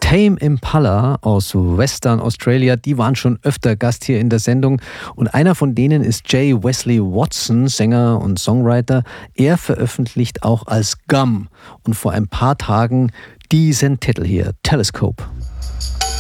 Tame Impala aus Western Australia, die waren schon öfter Gast hier in der Sendung und einer von denen ist J. Wesley Watson, Sänger und Songwriter. Er veröffentlicht auch als Gum und vor ein paar Tagen diesen Titel hier, Telescope.